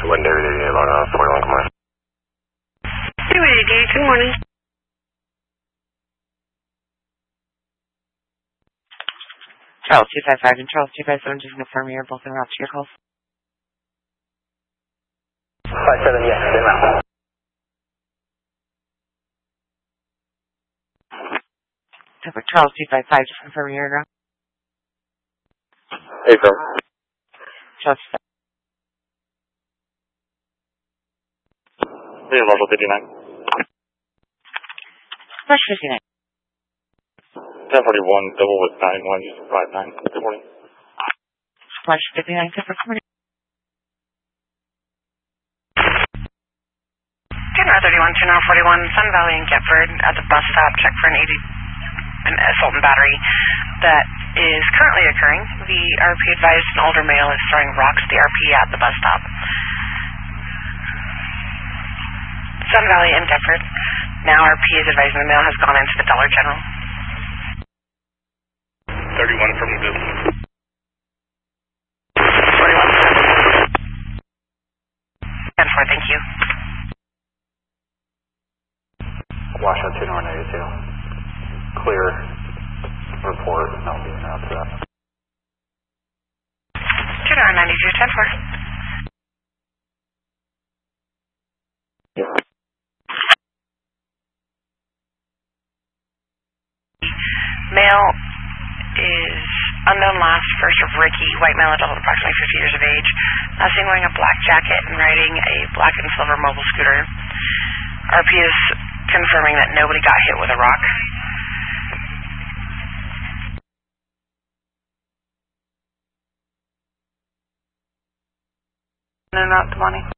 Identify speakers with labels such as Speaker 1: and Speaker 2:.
Speaker 1: One David 88 log off, 41, come on.
Speaker 2: David 88, good morning.
Speaker 3: Charles 255 and Charles 257, just confirm you're both en route to your calls.
Speaker 4: 57, yes, in route.
Speaker 3: Charles 255, just confirm you're en route.
Speaker 1: Hey, firm.
Speaker 3: Charles 255.
Speaker 1: Hey, Marshall 59.
Speaker 3: Flash 59.
Speaker 1: 1041, double with 91, just 59. Good morning.
Speaker 3: Flash 59, good morning.
Speaker 2: 10-31, 2-41, Sun Valley and Getford at the bus stop. Check for an assault and battery that is currently occurring. The RP advised an older male is throwing rocks at the RP at the bus stop. Sun Valley and Getford. Now RP is advising the male has gone into the Dollar General.
Speaker 1: 31 from the business.
Speaker 2: 41. 10-4, thank you.
Speaker 4: Washington 182. Clear report, no being out to that.
Speaker 2: 92, 10-4. Male is unknown last, first of Ricky, white male adult, approximately 50 years of age. Last seen wearing a black jacket and riding a black and silver mobile scooter. RP is confirming that nobody got hit with a rock. And out the money.